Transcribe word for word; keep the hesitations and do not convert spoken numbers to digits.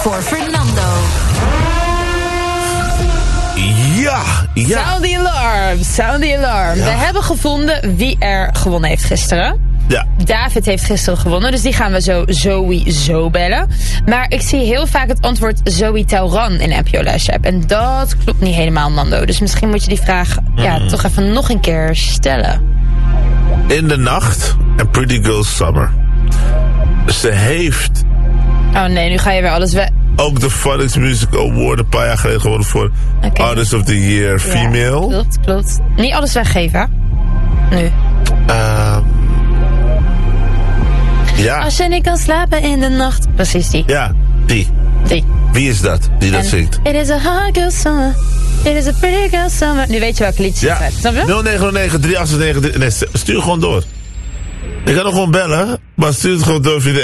voor Fernando. Ja, ja. Sound the alarm, sound the alarm. Ja. We hebben gevonden wie er gewonnen heeft gisteren. Ja. David heeft gisteren gewonnen, dus die gaan we zo sowieso bellen. Maar ik zie heel vaak het antwoord Zoe Tauran in App Your Lash App. En dat klopt niet helemaal, Nando. Dus misschien moet je die vraag ja, Mm. toch even nog een keer stellen. In de nacht en Pretty Girl Summer. Ze heeft Oh nee, nu ga je weer alles weg. ook de Phonics Music Award een paar jaar geleden gewonnen voor Oké. Artist of the Year Female. Ja, klopt, klopt. Niet alles weggeven, hè? Nu. Ehm, ja. Als je niet kan slapen in de nacht. Precies die. Ja, die. Die. Wie is dat die dat En zingt? It is a hot girl summer. It is a pretty girl summer. Nu weet je welke liedje Ja, het is. Snap je? nul negen nul negen drie acht zes negen. Nee, stuur gewoon door. Ik kan nog gewoon bellen, maar stuur het gewoon door via de